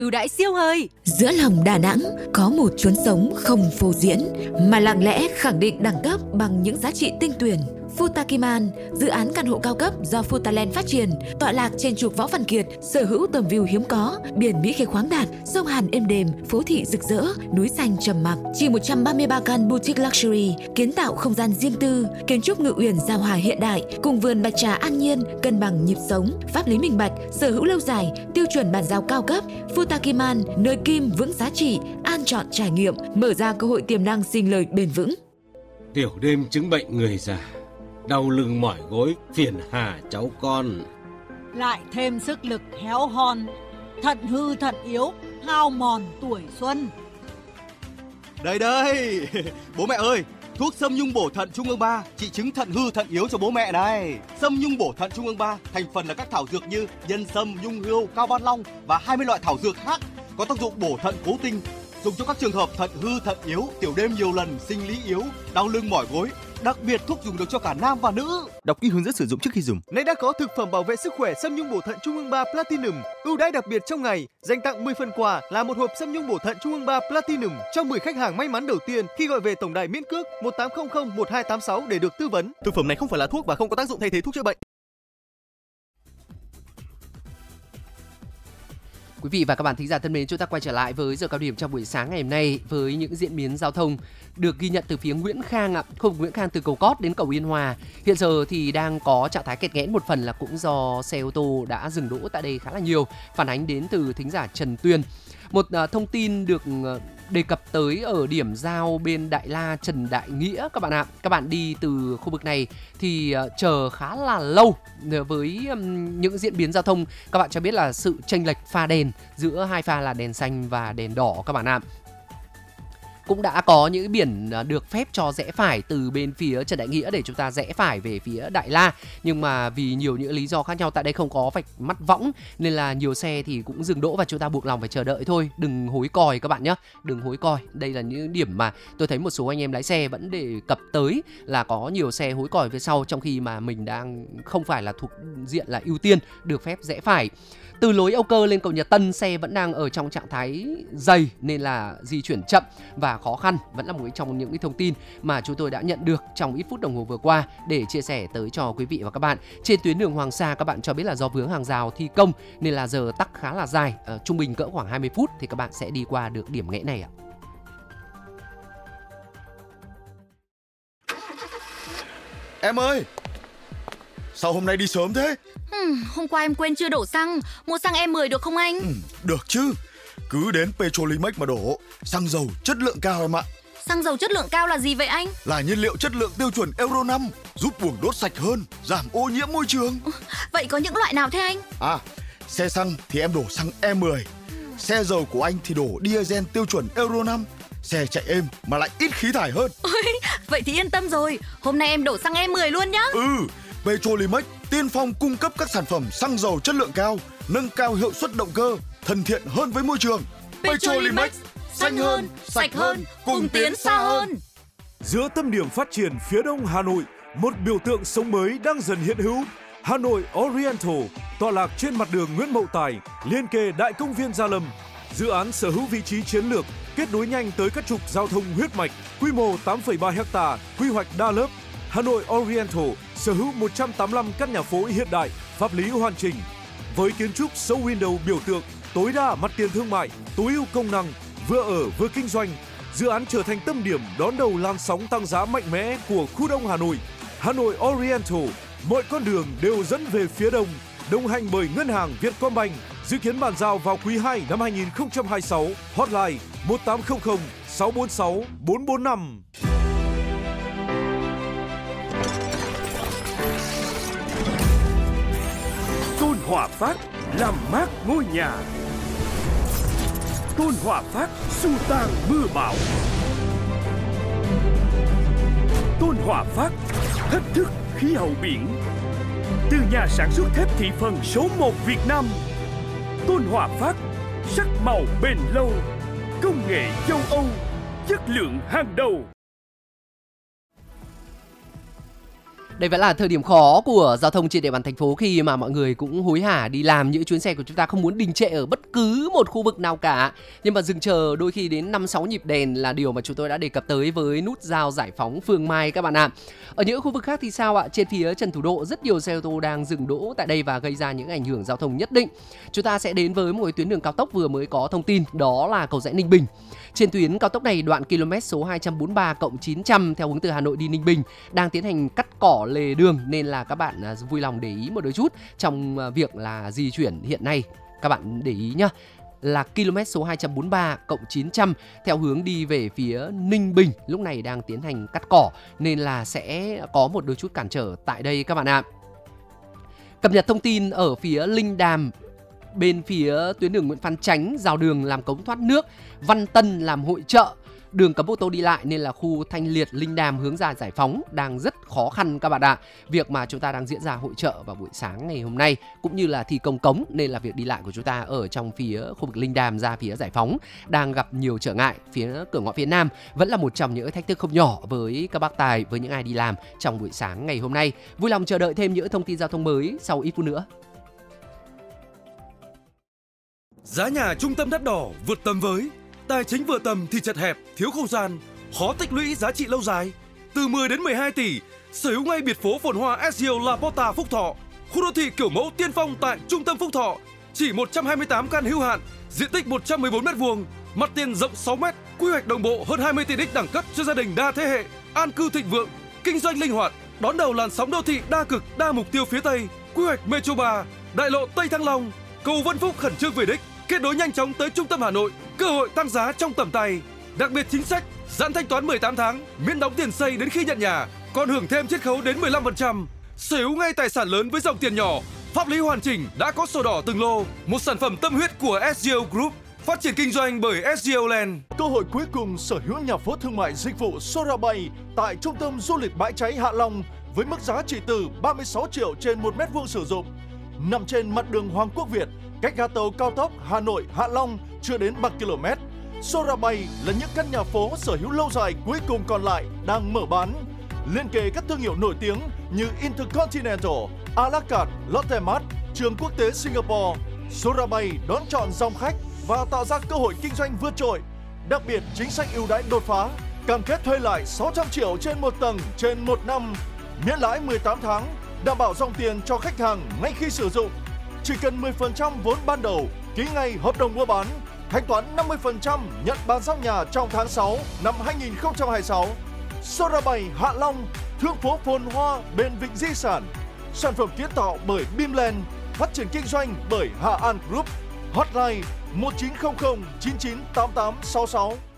Ưu đãi siêu hời! Giữa lòng Đà Nẵng có một chốn sống không phô diễn mà lặng lẽ khẳng định đẳng cấp bằng những giá trị tinh tuyển. Futakiman, dự án căn hộ cao cấp do Futaland phát triển, tọa lạc trên trục Võ Văn Kiệt, sở hữu tầm view hiếm có, biển Mỹ Khê khoáng đạt, sông Hàn êm đềm, phố thị rực rỡ, núi xanh trầm mặc. Chỉ 133 căn boutique luxury, kiến tạo không gian riêng tư, kiến trúc ngự uyển giao hòa hiện đại, cùng vườn bạch trà an nhiên, cân bằng nhịp sống, pháp lý minh bạch, sở hữu lâu dài, tiêu chuẩn bàn giao cao cấp. Futakiman, nơi kim vững giá trị, an chọn trải nghiệm, mở ra cơ hội tiềm năng sinh lời bền vững. Tiểu đêm chứng bệnh người già, đau lưng mỏi gối, phiền hà cháu con. Lại thêm sức lực héo hon, thận hư thận yếu, hao mòn tuổi xuân. Đây, bố mẹ ơi, thuốc Sâm Nhung bổ thận Trung ương 3 trị chứng thận hư thận yếu cho bố mẹ này. Sâm Nhung bổ thận Trung ương 3 thành phần là các thảo dược như nhân sâm, nhung hươu, cao ban long và 20 loại thảo dược khác có tác dụng bổ thận cố tinh, dùng cho các trường hợp thận hư thận yếu, tiểu đêm nhiều lần, sinh lý yếu, đau lưng mỏi gối. Đặc biệt thuốc dùng được cho cả nam và nữ. Đọc kỹ hướng dẫn sử dụng trước khi dùng. Nay đã có thực phẩm bảo vệ sức khỏe Sâm Nhung bổ thận Trung ương 3 Platinum, ưu đãi đặc biệt trong ngày, dành tặng 10 phần quà là một hộp Sâm Nhung bổ thận Trung ương 3 Platinum cho 10 khách hàng may mắn đầu tiên khi gọi về tổng đài miễn cước 1800 1286 để được tư vấn. Thực phẩm này không phải là thuốc và không có tác dụng thay thế thuốc chữa bệnh. Quý vị và các bạn thính giả thân mến, chúng ta quay trở lại với giờ cao điểm trong buổi sáng ngày hôm nay với những diễn biến giao thông được ghi nhận từ phía Nguyễn Khang ạ. Khu vực Nguyễn Khang từ cầu Cót đến cầu Yên Hòa hiện giờ thì đang có trạng thái kẹt nghẽn, một phần là cũng do xe ô tô đã dừng đỗ tại đây khá là nhiều, phản ánh đến từ thính giả Trần Tuyên. Một thông tin được đề cập tới ở điểm giao bên Đại La Trần Đại Nghĩa các bạn ạ. Các bạn đi từ khu vực này thì chờ khá là lâu với những diễn biến giao thông. Các bạn cho biết là sự chênh lệch pha đèn giữa hai pha là đèn xanh và đèn đỏ các bạn ạ. Cũng đã có những biển được phép cho rẽ phải từ bên phía Trần Đại Nghĩa để chúng ta rẽ phải về phía Đại La. Nhưng mà vì nhiều những lý do khác nhau, tại đây không có vạch mắt võng nên là nhiều xe thì cũng dừng đỗ và chúng ta buộc lòng phải chờ đợi thôi. Đừng hối còi các bạn nhé, đừng hối còi. Đây là những điểm mà tôi thấy một số anh em lái xe vẫn đề cập tới là có nhiều xe hối còi phía sau trong khi mà mình đang không phải là thuộc diện là ưu tiên được phép rẽ phải. Từ lối Âu Cơ lên cầu Nhật Tân, xe vẫn đang ở trong trạng thái dày nên là di chuyển chậm và khó khăn. Vẫn là một trong những cái thông tin mà chúng tôi đã nhận được trong ít phút đồng hồ vừa qua để chia sẻ tới cho quý vị và các bạn. Trên tuyến đường Hoàng Sa, các bạn cho biết là do vướng hàng rào thi công nên là giờ tắc khá là dài, trung bình cỡ khoảng 20 phút thì các bạn sẽ đi qua được điểm nghẽn này ạ. Em ơi, sao hôm nay đi sớm thế? Hôm qua em quên chưa đổ xăng, mua xăng E10 được không anh? Được chứ, cứ đến Petrolimex mà đổ, xăng dầu chất lượng cao em ạ. Xăng dầu chất lượng cao là gì vậy anh? Là nhiên liệu chất lượng tiêu chuẩn Euro 5, giúp buồng đốt sạch hơn, giảm ô nhiễm môi trường. Vậy có những loại nào thế anh? Xe xăng thì em đổ xăng E10, xe dầu của anh thì đổ diesel tiêu chuẩn Euro 5. Xe chạy êm mà lại ít khí thải hơn. Vậy thì yên tâm rồi, hôm nay em đổ xăng E10 luôn nhá. Petrolimex tiên phong cung cấp các sản phẩm xăng dầu chất lượng cao, nâng cao hiệu suất động cơ, thân thiện hơn với môi trường. Petrolimex, xanh hơn, sạch hơn, cùng tiến xa hơn. Giữa tâm điểm phát triển phía đông Hà Nội, một biểu tượng sống mới đang dần hiện hữu. Hà Nội Oriental, tọa lạc trên mặt đường Nguyễn Mậu Tài, liên kề Đại công viên Gia Lâm. Dự án sở hữu vị trí chiến lược, kết nối nhanh tới các trục giao thông huyết mạch, quy mô 8,3 ha, quy hoạch đa lớp. Hà Nội Oriental sở hữu 185 căn nhà phố hiện đại, pháp lý hoàn chỉnh. Với kiến trúc show window biểu tượng, tối đa mặt tiền thương mại, tối ưu công năng, vừa ở vừa kinh doanh, dự án trở thành tâm điểm đón đầu làn sóng tăng giá mạnh mẽ của khu đông Hà Nội. Hà Nội Oriental, mọi con đường đều dẫn về phía đông, đồng hành bởi Ngân hàng Vietcombank, dự kiến bàn giao vào quý 2 năm 2026, hotline 1800 646 445. Tôn Hòa Phát làm mát ngôi nhà. Tôn Hòa Phát xua tan mưa bão. Tôn Hòa Phát thách thức khí hậu biển. Từ nhà sản xuất thép thị phần số 1 Việt Nam, Tôn Hòa Phát sắc màu bền lâu, công nghệ châu Âu, chất lượng hàng đầu. Đây vẫn là thời điểm khó của giao thông trên địa bàn thành phố khi mà mọi người cũng hối hả đi làm, những chuyến xe của chúng ta không muốn đình trệ ở bất cứ một khu vực nào cả. Nhưng mà dừng chờ đôi khi đến 5-6 nhịp đèn là điều mà chúng tôi đã đề cập tới với nút giao Giải Phóng Phương Mai các bạn ạ. Ở những khu vực khác thì sao ạ? Trên phía Trần Thủ Độ rất nhiều xe ô tô đang dừng đỗ tại đây và gây ra những ảnh hưởng giao thông nhất định. Chúng ta sẽ đến với một tuyến đường cao tốc vừa mới có thông tin, đó là cầu Giẽ Ninh Bình. Trên tuyến cao tốc này, đoạn km số 243+900 theo hướng từ Hà Nội đi Ninh Bình đang tiến hành cắt cỏ lề đường, nên là các bạn vui lòng để ý một đôi chút trong việc là di chuyển hiện nay. Các bạn để ý nhá, là km số 243+900 theo hướng đi về phía Ninh Bình lúc này đang tiến hành cắt cỏ, nên là sẽ có một đôi chút cản trở tại đây các bạn ạ. Cập nhật thông tin ở phía Linh Đàm, bên phía tuyến đường Nguyễn Phan Chánh rào đường làm cống thoát nước, Văn Tân làm hội chợ, đường cấm ô tô đi lại nên là khu Thanh Liệt, Linh Đàm hướng ra Giải Phóng đang rất khó khăn các bạn ạ. Việc mà chúng ta đang diễn ra hội chợ vào buổi sáng ngày hôm nay cũng như là thi công cống nên là việc đi lại của chúng ta ở trong phía khu vực Linh Đàm ra phía Giải Phóng đang gặp nhiều trở ngại. Phía cửa ngõ phía Nam vẫn là một trong những thách thức không nhỏ với các bác tài, với những ai đi làm trong buổi sáng ngày hôm nay. Vui lòng chờ đợi thêm những thông tin giao thông mới sau ít phút nữa. Giá nhà trung tâm đắt đỏ vượt tầm với, tài chính vừa tầm thì chật hẹp, thiếu không gian, khó tích lũy giá trị lâu dài. Từ 10 đến 12 tỷ, sở hữu ngay biệt phố phồn hoa SGL La Porta Phúc Thọ, khu đô thị kiểu mẫu tiên phong tại trung tâm Phúc Thọ, chỉ 128 căn hữu hạn, diện tích 114 m², mặt tiền rộng 6 m, quy hoạch đồng bộ hơn 20 tiện ích đẳng cấp cho gia đình đa thế hệ, an cư thịnh vượng, kinh doanh linh hoạt, đón đầu làn sóng đô thị đa cực, đa mục tiêu phía Tây, quy hoạch Metro 3, đại lộ Tây Thăng Long, cầu Vân Phúc khẩn trương về đích. Kết nối nhanh chóng tới trung tâm Hà Nội, cơ hội tăng giá trong tầm tay. Đặc biệt chính sách, giãn thanh toán 18 tháng, miễn đóng tiền xây đến khi nhận nhà, còn hưởng thêm chiết khấu đến 15%. Sở hữu ngay tài sản lớn với dòng tiền nhỏ, pháp lý hoàn chỉnh, đã có sổ đỏ từng lô, một sản phẩm tâm huyết của SGL Group, phát triển kinh doanh bởi SGL Land. Cơ hội cuối cùng sở hữu nhà phố thương mại dịch vụ Sorabay tại trung tâm du lịch Bãi Cháy Hạ Long với mức giá chỉ từ 36 triệu trên 1 m² sử dụng, nằm trên mặt đường Hoàng Quốc Việt, cách ga tàu cao tốc Hà Nội Hạ Long chưa đến 3 km. Sorabay là những căn nhà phố sở hữu lâu dài cuối cùng còn lại đang mở bán, liên kề các thương hiệu nổi tiếng như Intercontinental, A La Carte, Lotte Mart, Trường Quốc tế Singapore. Sorabay đón chọn dòng khách và tạo ra cơ hội kinh doanh vượt trội. Đặc biệt chính sách ưu đãi đột phá, cam kết thuê lại 600 triệu trên một tầng trên 1 năm, miễn lãi 18 tháng, đảm bảo dòng tiền cho khách hàng ngay khi sử dụng. Chỉ cần 10% vốn ban đầu, ký ngay hợp đồng mua bán, thanh toán 50% nhận bàn giao nhà trong tháng 6 năm 2026. Sorabay Hạ Long, thương phố phồn hoa bên vịnh di sản. Sản phẩm kiến tạo bởi Bimland, phát triển kinh doanh bởi Hà An Group. Hotline 1900 998866.